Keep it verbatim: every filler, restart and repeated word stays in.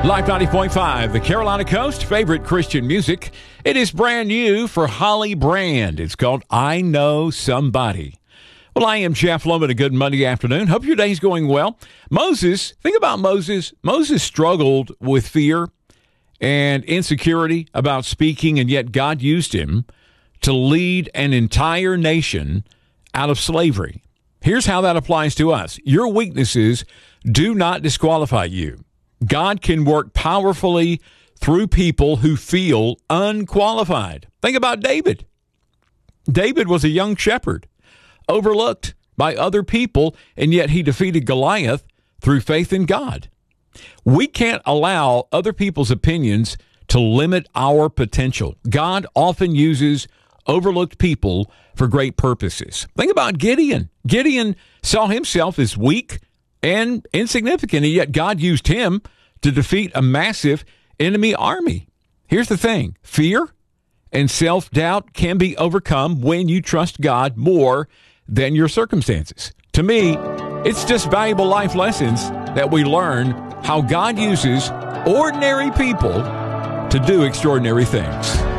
Live ninety point five, the Carolina Coast, favorite Christian music. It is brand new for Holly Brand. It's called I Know Somebody. Well, I am Jeff Loman. A good Monday afternoon. Hope your day's going well. Moses, think about Moses. Moses struggled with fear and insecurity about speaking, and yet God used him to lead an entire nation out of slavery. Here's how that applies to us. Your weaknesses do not disqualify you. God can work powerfully through people who feel unqualified. Think about David. David was a young shepherd, overlooked by other people, and yet he defeated Goliath through faith in God. We can't allow other people's opinions to limit our potential. God often uses overlooked people for great purposes. Think about Gideon. Gideon saw himself as weak and insignificant, and yet God used him to defeat a massive enemy army. Here's the thing. Fear and self-doubt can be overcome when you trust God more than your circumstances. To me, it's just valuable life lessons that we learn how God uses ordinary people to do extraordinary things.